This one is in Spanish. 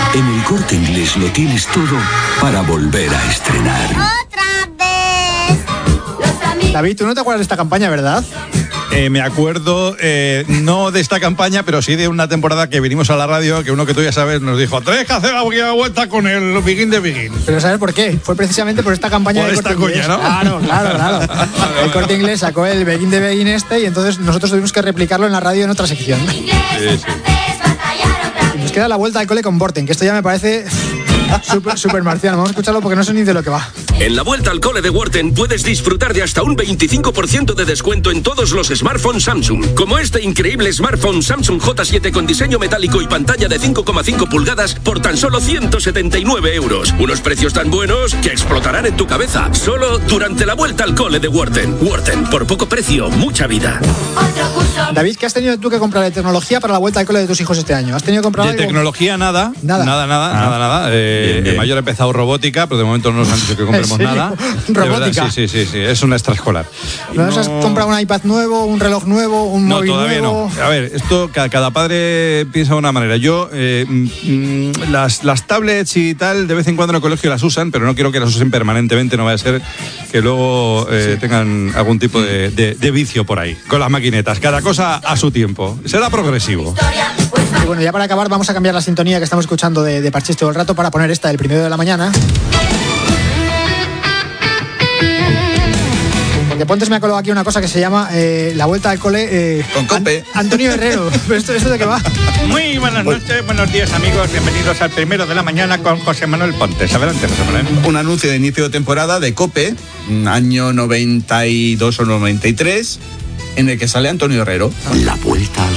En El Corte Inglés lo tienes todo para volver a estrenar. ¡Otra vez! David, tú no te acuerdas de esta campaña, ¿verdad? Me acuerdo, no de esta campaña, pero sí de una temporada que vinimos a la radio, que uno que tú ya sabes nos dijo: tenéis que hacer la vuelta con el Begin de Begin. Pero ¿sabes por qué? Fue precisamente por esta campaña por de esta Corte Inglés. coña, ¿no? Claro. El Corte Inglés sacó el Begin de Begin y entonces nosotros tuvimos que replicarlo en la radio en otra sección. Sí. Y nos queda la vuelta al cole con Vorten, que esto ya me parece súper marciano. Vamos a escucharlo porque no sé ni de lo que va. En la vuelta al cole de Worten puedes disfrutar de hasta un 25% de descuento en todos los smartphones Samsung, como este increíble smartphone Samsung J7 con diseño metálico y pantalla de 5,5 pulgadas por tan solo 179 euros. Unos precios tan buenos que explotarán en tu cabeza, solo durante la vuelta al cole de Worten. Worten, por poco precio, mucha vida. David, ¿qué has tenido tú que comprar de tecnología para la vuelta al cole de tus hijos este año? ¿Has tenido que comprar De algo? tecnología nada. Bien. El mayor ha empezado robótica, pero de momento no nos han dicho que compremos nada. ¿Robótica? Sí, es una extraescolar. ¿No has comprado un iPad nuevo, un reloj nuevo, un móvil todavía nuevo? no. A ver, esto cada padre piensa de una manera. Yo, las tablets y tal, de vez en cuando en el colegio las usan, pero no quiero que las usen permanentemente, no vaya a ser que luego tengan algún tipo de vicio por ahí, con las maquinetas. Cada cosa a su tiempo. Será progresivo. Y bueno, ya para acabar vamos a cambiar la sintonía que estamos escuchando de Parchís todo el rato para poner esta del 1 de la mañana. Porque Pontes me ha colocado aquí una cosa que se llama la vuelta al cole con COPE. Antonio Herrero. ¿Esto de qué va? Muy buenas noches, buenos días amigos, bienvenidos al 1 de la mañana con José Manuel Pontes. Adelante, José Manuel. Un anuncio de inicio de temporada de COPE, año 92 o 93, en el que sale Antonio Herrero. La vuelta al